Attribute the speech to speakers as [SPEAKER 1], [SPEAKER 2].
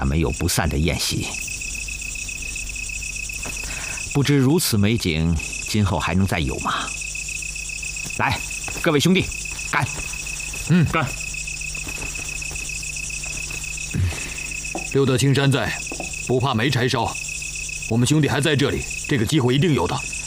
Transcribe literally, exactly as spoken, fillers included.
[SPEAKER 1] 没有不散的宴席。不知如此美景，今后还能再有吗？来，各位兄弟，干！
[SPEAKER 2] 嗯，干！留得青山在，不怕没柴烧。我们兄弟还在这里，这个机会一定有的。